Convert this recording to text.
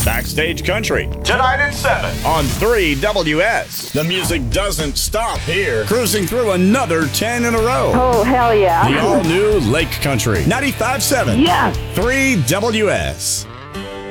Backstage Country Tonight at 7. on 3WS. The music doesn't stop here. Cruising through another 10 in a row. Oh, hell yeah. The all-new Lake Country 95.7. Yes. 3WS.